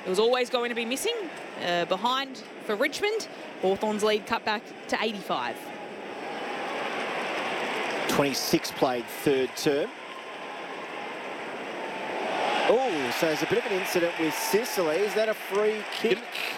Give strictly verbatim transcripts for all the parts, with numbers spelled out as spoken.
It was always going to be missing. Uh, behind for Richmond, Hawthorn's lead cut back to eighty-five. twenty-six played third term. Oh, so there's a bit of an incident with Sicily. Is that a free kick?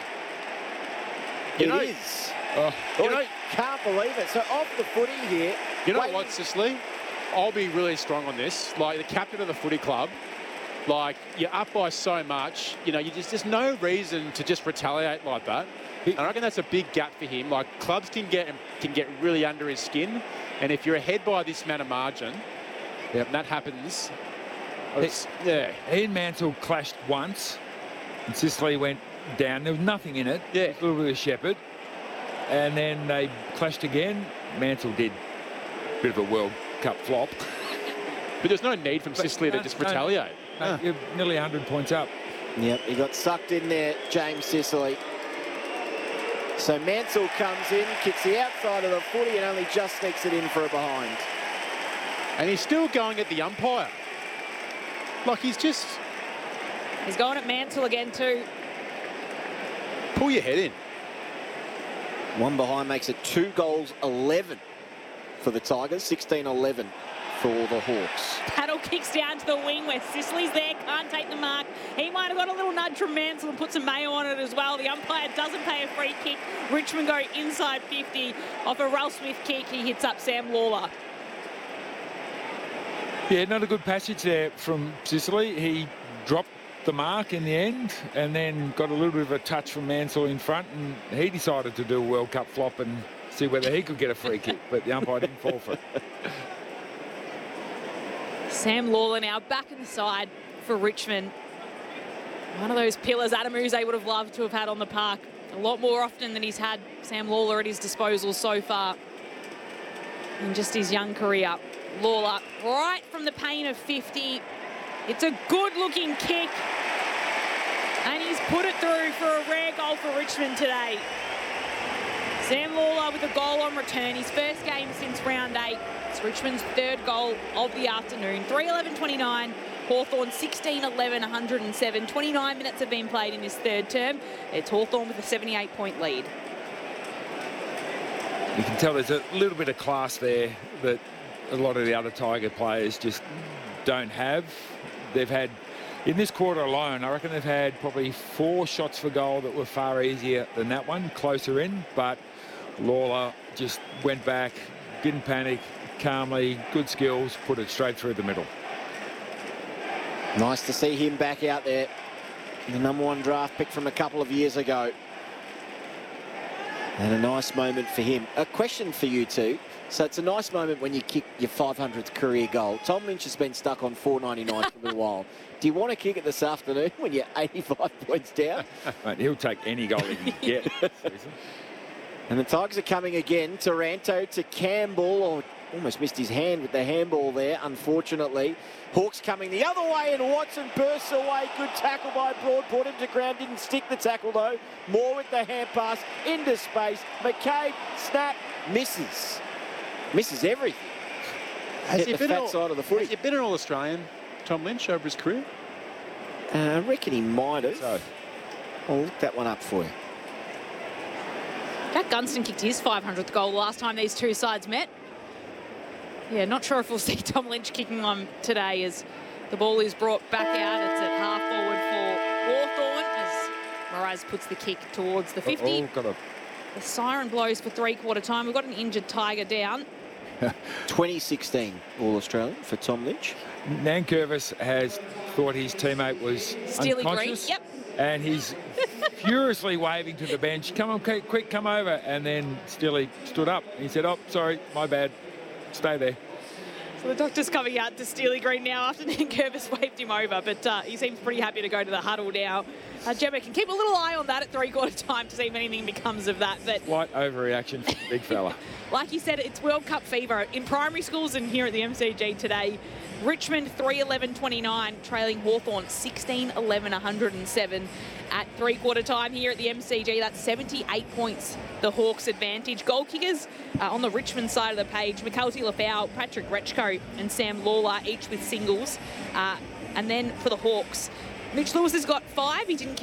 You it know, is. Uh, you Oh, know, I can't believe it. So off the footy here. you know waiting- what, Sicily? I'll be really strong on this. Like, the captain of the footy club, like, you're up by so much, you know, you just, there's no reason to just retaliate like that. And I reckon that's a big gap for him. Like, clubs can get can get really under his skin. And if you're ahead by this amount of margin, yep. and that happens, it's, yeah. He and Mansell clashed once, and Sicily went down. There was nothing in it. Yeah. A little bit of shepherd. And then they clashed again. Mansell did a bit of a World Cup flop. But there's no need from But Sicily to no, just no, retaliate. No, Huh. You're nearly one hundred points up. Yep, he got sucked in there, James Sicily. So Mansell comes in, kicks the outside of the footy and only just sneaks it in for a behind. And he's still going at the umpire. Like, he's just... He's going at Mansell again too. Pull your head in. One behind makes it two goals, eleven for the Tigers, sixteen eleven for the Hawks. Paddle kicks down to the wing where Sicily's there, can't take the mark. He might have got a little nudge from Mansell and put some mayo on it as well. The umpire doesn't pay a free kick. Richmond go inside fifty. Off a Ralph Smith kick, he hits up Sam Lawler. Yeah, not a good passage there from Sicily. He dropped the mark in the end and then got a little bit of a touch from Mansell in front, and he decided to do a World Cup flop and see whether he could get a free kick, but the umpire didn't fall for it. Sam Lawler now back in the side for Richmond. One of those pillars Adam Uze would have loved to have had on the park a lot more often than he's had Sam Lawler at his disposal so far in just his young career. Lawler right from the pain of fifty. It's a good-looking kick. And he's put it through for a rare goal for Richmond today. Sam Lawler with a goal on return. His first game since round eight. It's Richmond's third goal of the afternoon. three eleven twenty-nine. Hawthorn sixteen eleven one hundred and seven. twenty-nine minutes have been played in his third term. It's Hawthorn with a seventy-eight point lead. You can tell there's a little bit of class there that a lot of the other Tiger players just don't have. They've had, in this quarter alone, I reckon they've had probably four shots for goal that were far easier than that one, closer in, but Lawler just went back, didn't panic, calmly, good skills, put it straight through the middle. Nice to see him back out there. The number one draft pick from a couple of years ago. And a nice moment for him. A question for you two. So it's a nice moment when you kick your five hundredth career goal. Tom Lynch has been stuck on four ninety-nine for a little while. Do you want to kick it this afternoon when you're eighty-five points down? Mate, he'll take any goal he can get. And the Tigers are coming again. Taranto to Campbell. Oh, almost missed his hand with the handball there, unfortunately. Hawks coming the other way, and Watson bursts away. Good tackle by Broad. Brought him to ground. Didn't stick the tackle, though. Moore with the hand pass into space. McCabe, snap, misses. Misses everything. Has Hit he the been fat all, side of the footy. Has he been an All-Australian, Tom Lynch, over his career? Uh, I reckon he might have. So. I'll look that one up for you. Jack Gunston kicked his five hundredth goal the last time these two sides met. Yeah, not sure if we'll see Tom Lynch kicking on today as the ball is brought back out. It's at half forward for Hawthorn as Moraz puts the kick towards the fifty. Oh, got a... The siren blows for three-quarter time. We've got an injured Tiger down. twenty sixteen All-Australian for Tom Lynch. Nankervis has thought his teammate was Steely Green, unconscious. yep. And he's furiously waving to the bench, come on, quick, quick, come over. And then Steely stood up. He said, oh, sorry, my bad. Stay there. So the doctor's coming out to Steely Green now after Nankervis waved him over, but uh, he seems pretty happy to go to the huddle now. Uh, Gemma can keep a little eye on that at three-quarter time to see if anything becomes of that. But Slight overreaction from the big fella. like you said, it's World Cup fever in primary schools and here at the M C G today. Richmond three eleven twenty-nine, trailing Hawthorn sixteen eleven one hundred and seven at three-quarter time here at the M C G. That's seventy-eight points, the Hawks' advantage. Goal kickers uh, on the Richmond side of the page, McKelty Lafau, Patrick Rechko and Sam Lawler, each with singles. Uh, and then for the Hawks, Mitch Lewis has got five. He didn't kick